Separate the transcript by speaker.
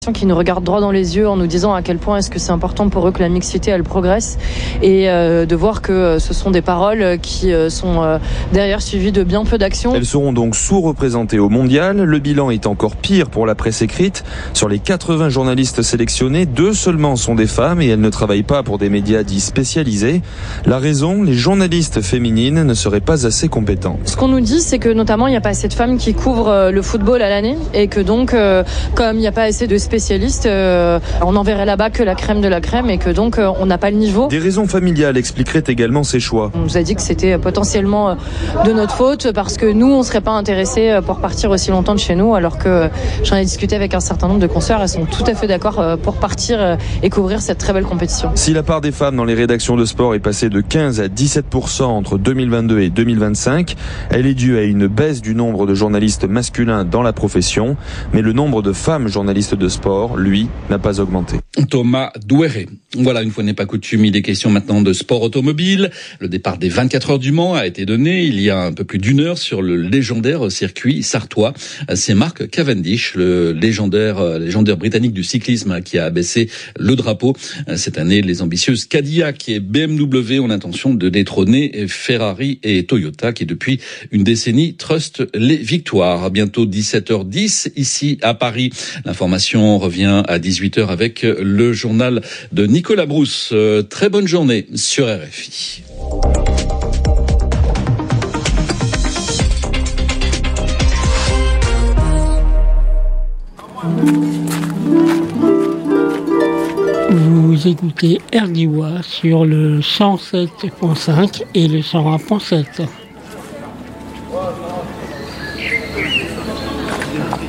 Speaker 1: qui nous regardent droit dans les yeux en nous disant à quel point est-ce que c'est important pour eux que la mixité elle progresse et de voir que ce sont des paroles qui sont derrière suivies de bien peu d'actions.
Speaker 2: Elles seront donc sous-représentées au mondial. Le bilan est encore pire pour la presse écrite. Sur les 80 journalistes sélectionnés, 2 seulement sont des femmes et elles ne travaillent pas pour des médias dits spécialisés. La raison, les journalistes féminines ne seraient pas assez compétentes.
Speaker 1: Ce qu'on nous dit, c'est que notamment il n'y a pas assez de femmes qui couvrent le football à l'année et que donc comme il n'y a pas assez de spécialistes, on enverrait là-bas que la crème de la crème et que donc on n'a pas le niveau.
Speaker 2: Des raisons familiales expliqueraient également ces choix.
Speaker 1: On nous a dit que c'était potentiellement de notre faute parce que nous, on ne serait pas intéressés pour partir aussi longtemps de chez nous, alors que j'en ai discuté avec un certain nombre de consoeurs, elles sont tout à fait d'accord pour partir et couvrir cette très belle compétition.
Speaker 2: Si la part des femmes dans les rédactions de sport est passée de 15 à 17% entre 2022 et 2025, elle est due à une baisse du nombre de journalistes masculins dans la profession, mais le nombre de femmes journalistes de sport, lui, n'a pas augmenté.
Speaker 3: Thomas Douéré. Voilà, une fois n'est pas coutume, il est question maintenant de sport automobile. Le départ des 24 heures du Mans a été donné il y a un peu plus d'une heure sur le légendaire circuit sartois. C'est Mark Cavendish, le légendaire britannique du cyclisme, qui a abaissé le drapeau. Cette année, les ambitieuses Cadillac et BMW ont l'intention de détrôner Ferrari et Toyota, qui depuis une décennie trustent les victoires. Bientôt 17h10 ici à Paris. L'information revient à 18h avec le journal de Nicolas Brousse. Très bonne journée sur RFI.
Speaker 4: Vous écoutez RDIWA sur le 107.5 et le 101.7.